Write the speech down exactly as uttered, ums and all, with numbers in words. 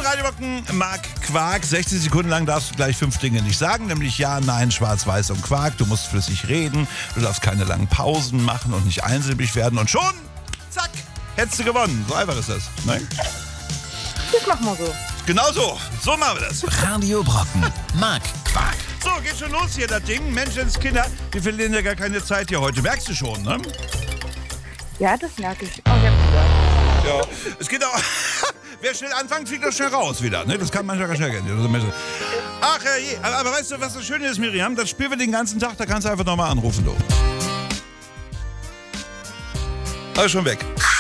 Radiobocken Mark Quark. sechzig Sekunden lang darfst du gleich fünf Dinge nicht sagen, nämlich ja, nein, schwarz, weiß und Quark. Du musst flüssig reden, du darfst keine langen Pausen machen und nicht einsilbig werden. Und schon, zack, hättest du gewonnen. So einfach ist das. Nein? Das machen wir so. Genau so. So machen wir das. Radio Brocken. Mark Quark. So, geht schon los hier, das Ding. Menschenskinder, wir verlieren ja gar keine Zeit hier heute. Merkst du schon, ne? Ja, das merke ich. Oh, ich hab's gehört. Ja, es geht auch... Wer schnell anfängt, fliegt auch schnell raus wieder. Ne? Das kann manchmal ganz schnell gehen. Ach je, aber, aber weißt du, was das Schöne ist, Miriam? Das spielen wir den ganzen Tag, da kannst du einfach nochmal anrufen, du. Alles schon weg.